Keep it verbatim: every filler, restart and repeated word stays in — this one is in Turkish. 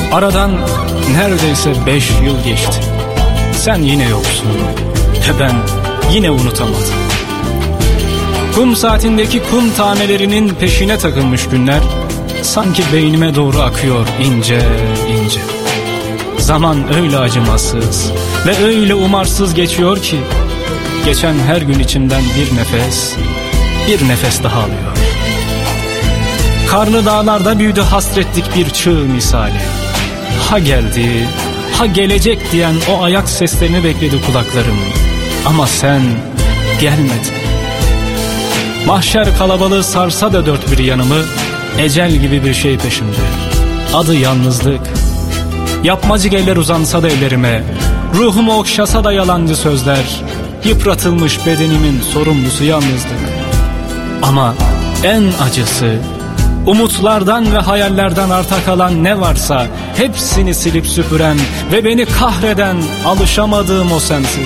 Aradan neredeyse beş yıl geçti. Sen yine yoksun ve ben yine unutamadım. Kum saatindeki kum tanelerinin peşine takılmış günler sanki beynime doğru akıyor ince ince. Zaman öyle acımasız ve öyle umarsız geçiyor ki geçen her gün içimden bir nefes, bir nefes daha alıyor. Karlı dağlarda büyüdü hasretlik bir çığ misali. Ha geldi, ha gelecek diyen o ayak seslerini bekledi kulaklarım. Ama sen gelmedin. Mahşer kalabalığı sarsa da dört bir yanımı, ecel gibi bir şey peşimde. Adı yalnızlık. Yapmacık eller uzansa da ellerime, ruhumu okşasa da yalancı sözler, yıpratılmış bedenimin sorumlusu yalnızlık. Ama en acısı, umutlardan ve hayallerden arta kalan ne varsa hepsini silip süpüren ve beni kahreden alışamadığım o sensiz.